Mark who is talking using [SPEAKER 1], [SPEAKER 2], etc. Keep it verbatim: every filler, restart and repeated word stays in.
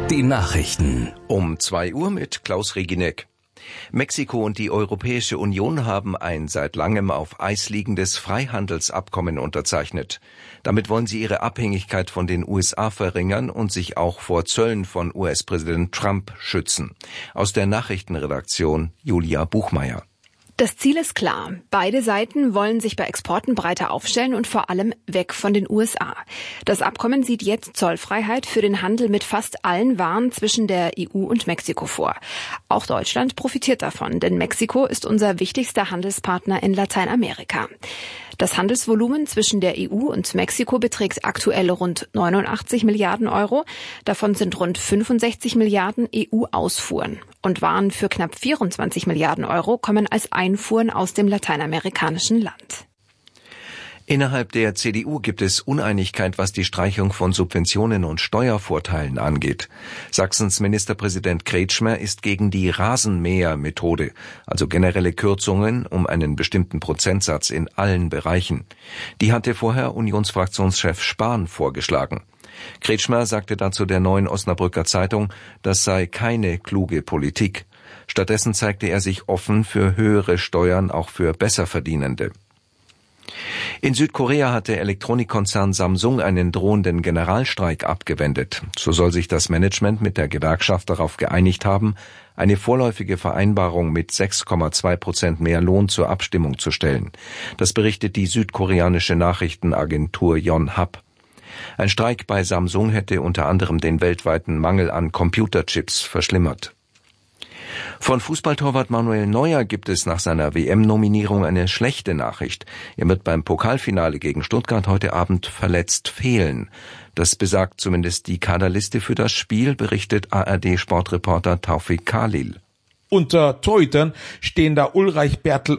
[SPEAKER 1] Die Nachrichten
[SPEAKER 2] um zwei Uhr mit Klaus Reginek. Mexiko und die Europäische Union haben ein seit langem auf Eis liegendes Freihandelsabkommen unterzeichnet. Damit wollen sie ihre Abhängigkeit von den U S A verringern und sich auch vor Zöllen von U S-Präsident Trump schützen. Aus der Nachrichtenredaktion Julia Buchmeier.
[SPEAKER 3] Das Ziel ist klar. Beide Seiten wollen sich bei Exporten breiter aufstellen und vor allem weg von den U S A. Das Abkommen sieht jetzt Zollfreiheit für den Handel mit fast allen Waren zwischen der E U und Mexiko vor. Auch Deutschland profitiert davon, denn Mexiko ist unser wichtigster Handelspartner in Lateinamerika. Das Handelsvolumen zwischen der E U und Mexiko beträgt aktuell rund neunundachtzig Milliarden Euro. Davon sind rund fünfundsechzig Milliarden E U-Ausfuhren. Und Waren für knapp vierundzwanzig Milliarden Euro kommen als Einfuhren aus dem lateinamerikanischen Land.
[SPEAKER 2] Innerhalb der C D U gibt es Uneinigkeit, was die Streichung von Subventionen und Steuervorteilen angeht. Sachsens Ministerpräsident Kretschmer ist gegen die Rasenmäher-Methode, also generelle Kürzungen um einen bestimmten Prozentsatz in allen Bereichen. Die hatte vorher Unionsfraktionschef Spahn vorgeschlagen. Kretschmer sagte dazu der Neuen Osnabrücker Zeitung, das sei keine kluge Politik. Stattdessen zeigte er sich offen für höhere Steuern auch für Besserverdienende. In Südkorea hat der Elektronikkonzern Samsung einen drohenden Generalstreik abgewendet. So soll sich das Management mit der Gewerkschaft darauf geeinigt haben, eine vorläufige Vereinbarung mit sechs Komma zwei Prozent mehr Lohn zur Abstimmung zu stellen. Das berichtet die südkoreanische Nachrichtenagentur Yonhap. Ein Streik bei Samsung hätte unter anderem den weltweiten Mangel an Computerchips verschlimmert. Von Fußballtorwart Manuel Neuer gibt es nach seiner W M-Nominierung eine schlechte Nachricht. Er wird beim Pokalfinale gegen Stuttgart heute Abend verletzt fehlen. Das besagt zumindest die Kaderliste für das Spiel, berichtet A R D-Sportreporter Taufik Khalil.
[SPEAKER 4] Unter Torhütern stehen da Ulreich Bertel